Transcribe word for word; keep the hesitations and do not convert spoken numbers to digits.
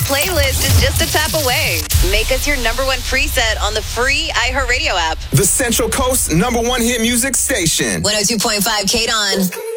playlist is just a tap away. Make us your number one preset on the free iHeartRadio app. The Central Coast number one hit music station. one oh two point five K D O N.